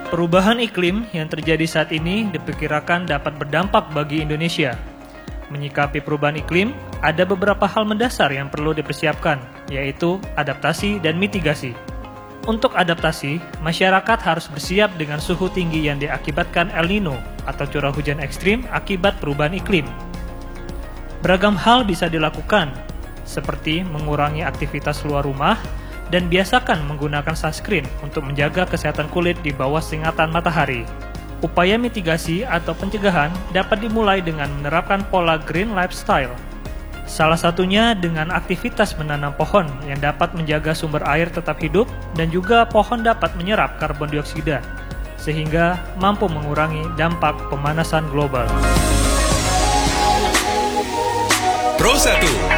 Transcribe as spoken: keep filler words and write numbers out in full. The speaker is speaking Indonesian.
Perubahan iklim yang terjadi saat ini diperkirakan dapat berdampak bagi Indonesia. Menyikapi perubahan iklim, ada beberapa hal mendasar yang perlu dipersiapkan, yaitu adaptasi dan mitigasi. Untuk adaptasi, masyarakat harus bersiap dengan suhu tinggi yang diakibatkan El Nino atau curah hujan ekstrim akibat perubahan iklim. Beragam hal bisa dilakukan, seperti mengurangi aktivitas luar rumah, dan biasakan menggunakan sunscreen untuk menjaga kesehatan kulit di bawah sengatan matahari. Upaya mitigasi atau pencegahan dapat dimulai dengan menerapkan pola green lifestyle. Salah satunya dengan aktivitas menanam pohon yang dapat menjaga sumber air tetap hidup dan juga pohon dapat menyerap karbon dioksida, sehingga mampu mengurangi dampak pemanasan global. Pro satu